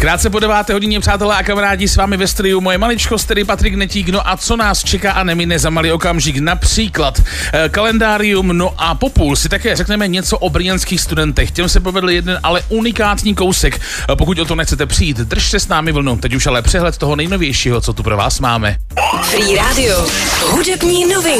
Krátce po 9. hodině, přátelé a kamarádi, s vámi ve studiu moje maličkost, tedy Patrik Netík. No a co nás čeká a nemine za malý okamžik? Například kalendárium, no a po půl si také řekneme něco o brněnských studentech. Těm se povedl jeden ale unikátní kousek. Pokud o to nechcete přijít, držte s námi vlnu. Teď už ale přehled toho nejnovějšího, co tu pro vás máme. Free Radio. Hudební novinky.